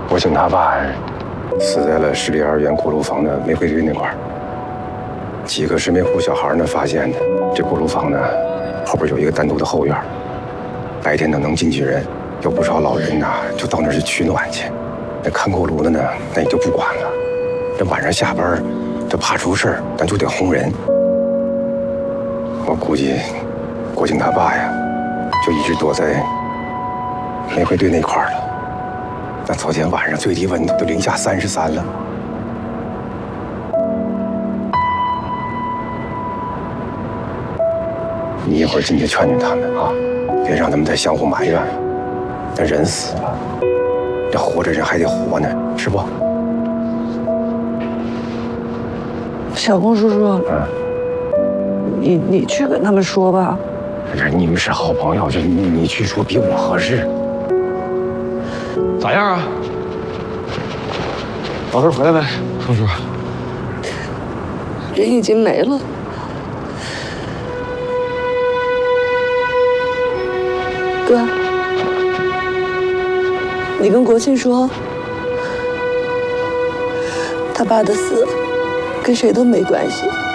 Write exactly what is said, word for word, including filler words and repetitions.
国庆他爸死在了市立幼儿园锅炉房的煤灰堆那块儿。几个石煤户小孩呢发现的，这锅炉房呢后边有一个单独的后院，白天呢能进去人，有不少老人呐就到那儿去取暖去。那看锅炉的呢，那也就不管了。这晚上下班，这怕出事儿，咱就得轰人。我估计国庆他爸呀，就一直躲在煤灰堆那块儿了。那昨天晚上最低温度都零下三十三了。你一会儿进去劝劝他们啊，别让他们再相互埋怨了。那人死了，这活着人还得活呢，是不？ 小龚叔叔， 嗯， 你你去跟他们说吧。 你们是好朋友，就你你去说比我合适。 咋样啊？老头回来没？叔叔， 人已经没了。哥，你跟国庆说，他爸的死跟谁都没关系。